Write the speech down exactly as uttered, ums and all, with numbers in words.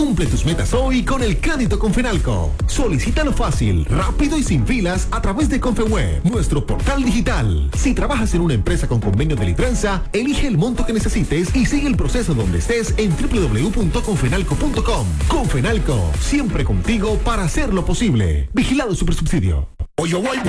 Cumple tus metas hoy con el crédito Confenalco. Solicítalo fácil, rápido y sin filas a través de Confeweb, nuestro portal digital. Si trabajas en una empresa con convenio de Litranza, elige el monto que necesites y sigue el proceso donde estés en doble u doble u doble u punto confenalco punto com. Confenalco, siempre contigo para hacerlo posible. Vigilado Supersubsidio. Hoy yo voy